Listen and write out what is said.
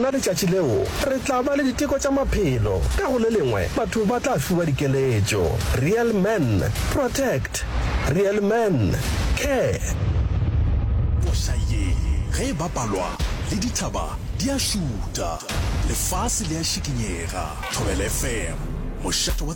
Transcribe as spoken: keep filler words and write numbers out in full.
lona letšatši leo re tla ba le diteko tša maphelo ka go le lengwe batho ba tla fiwa dikeletšo. Real men protect, real men care. Bošaye ge ba palwa le dithaba di a šuta, lefase le a šikinyega. Thobela F M, mošate wa